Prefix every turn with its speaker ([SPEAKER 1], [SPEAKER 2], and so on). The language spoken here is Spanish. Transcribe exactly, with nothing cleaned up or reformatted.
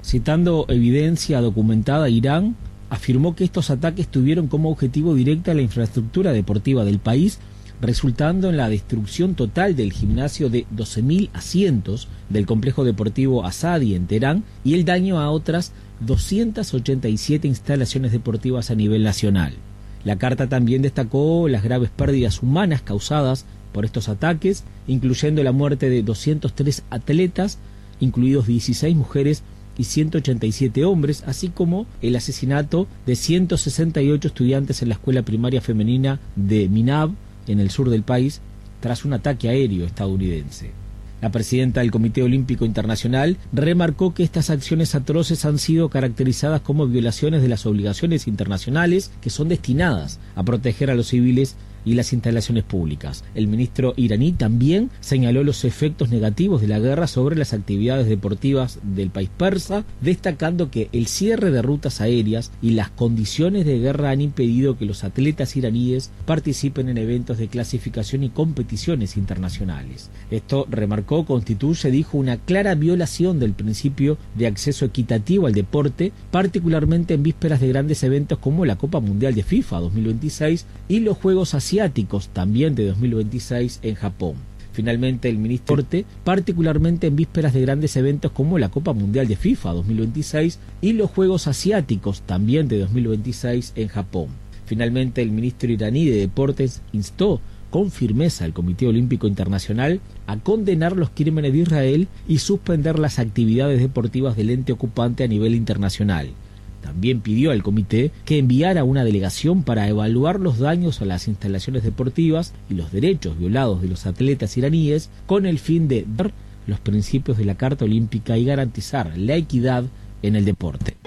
[SPEAKER 1] Citando evidencia documentada, Irán afirmó que estos ataques tuvieron como objetivo directo la infraestructura deportiva del país, resultando en la destrucción total del gimnasio de doce mil asientos del complejo deportivo Azadi en Teherán y el daño a otras doscientas ochenta y siete instalaciones deportivas a nivel nacional. La carta también destacó las graves pérdidas humanas causadas por estos ataques, incluyendo la muerte de doscientos tres atletas, incluidos dieciséis mujeres y ciento ochenta y siete hombres, así como el asesinato de ciento sesenta y ocho estudiantes en la escuela primaria femenina de Minab, en el sur del país, tras un ataque aéreo estadounidense. La presidenta del Comité Olímpico Internacional remarcó que estas acciones atroces han sido caracterizadas como violaciones de las obligaciones internacionales que son destinadas a proteger a los civiles y las instalaciones públicas. El ministro iraní también señaló los efectos negativos de la guerra sobre las actividades deportivas del país persa, destacando que el cierre de rutas aéreas y las condiciones de guerra han impedido que los atletas iraníes participen en eventos de clasificación y competiciones internacionales. Esto, remarcó, constituye, dijo, una clara violación del principio de acceso equitativo al deporte, particularmente en vísperas de grandes eventos como la Copa Mundial de FIFA dos mil veintiséis y los Juegos Asiáticos también de dos mil veintiséis en Japón. Finalmente, el ministro Deporte, particularmente en vísperas de grandes eventos como la Copa Mundial de FIFA dos mil veintiséis y los Juegos Asiáticos también de dos mil veintiséis en Japón. Finalmente, el ministro iraní de Deportes instó con firmeza al Comité Olímpico Internacional a condenar los crímenes de Israel y suspender las actividades deportivas del ente ocupante a nivel internacional. También pidió al comité que enviara una delegación para evaluar los daños a las instalaciones deportivas y los derechos violados de los atletas iraníes con el fin de dar los principios de la Carta Olímpica y garantizar la equidad en el deporte.